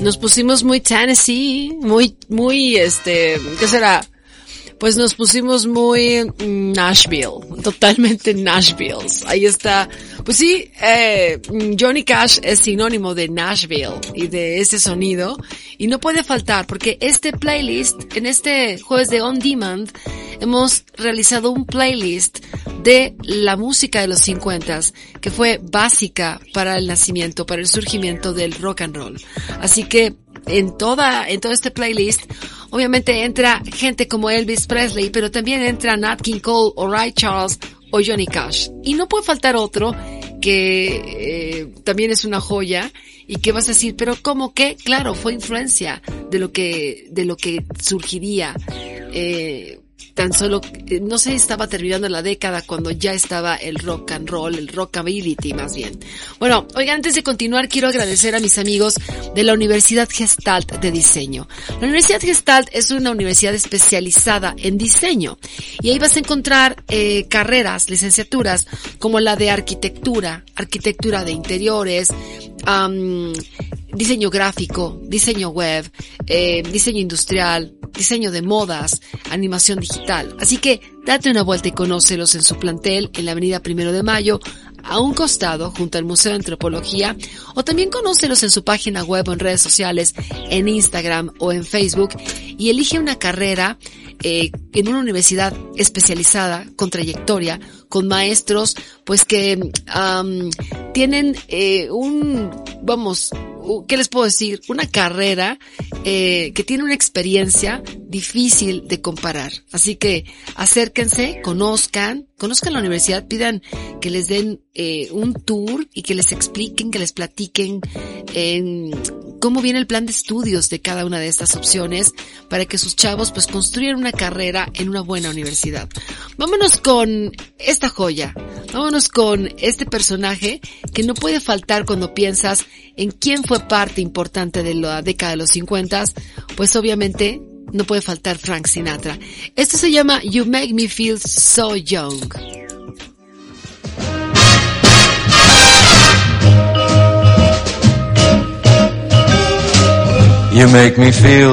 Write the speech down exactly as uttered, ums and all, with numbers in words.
nos pusimos muy Tennessee, muy, muy, este, ¿qué será? Pues nos pusimos muy Nashville, totalmente Nashville. Ahí está. Pues sí, eh, Johnny Cash es sinónimo de Nashville y de ese sonido. Y no puede faltar porque este playlist, en este jueves de On Demand, hemos realizado un playlist de la música de los cincuentas que fue básica para el nacimiento, para el surgimiento del rock and roll. Así que en toda, en todo este playlist, obviamente entra gente como Elvis Presley, pero también entra Nat King Cole o Ray Charles o Johnny Cash. Y no puede faltar otro que eh, también es una joya y que vas a decir, pero ¿cómo que? Claro, fue influencia de lo que, de lo que surgiría. Eh, tan solo, eh, no sé, estaba terminando la década cuando ya estaba el rock and roll, el rockability más bien. Bueno, oigan, antes de continuar quiero agradecer a mis amigos de la Universidad Gestalt de Diseño. La Universidad Gestalt es una universidad especializada en diseño y ahí vas a encontrar eh, carreras, licenciaturas como la de arquitectura, arquitectura de interiores, um, diseño gráfico, diseño web, eh, diseño industrial, diseño de modas, animación digital. Así que date una vuelta y conócelos en su plantel en la avenida Primero de Mayo, a un costado, junto al Museo de Antropología, o también conócelos en su página web o en redes sociales, en Instagram o en Facebook, y elige una carrera eh, en una universidad especializada, con trayectoria, con maestros, pues que um, tienen eh, un, vamos, ¿qué les puedo decir? Una carrera eh, que tiene una experiencia difícil de comparar. Así que acérquense, conozcan, conozcan la universidad, pidan que les den eh, un tour y que les expliquen, que les platiquen eh, cómo viene el plan de estudios de cada una de estas opciones para que sus chavos pues construyan una carrera en una buena universidad. Vámonos con esta joya, vámonos con este personaje que no puede faltar cuando piensas en quién fue parte importante de la década de los cincuentas, pues obviamente no puede faltar Frank Sinatra. Esto se llama You Make Me Feel So Young. You make me feel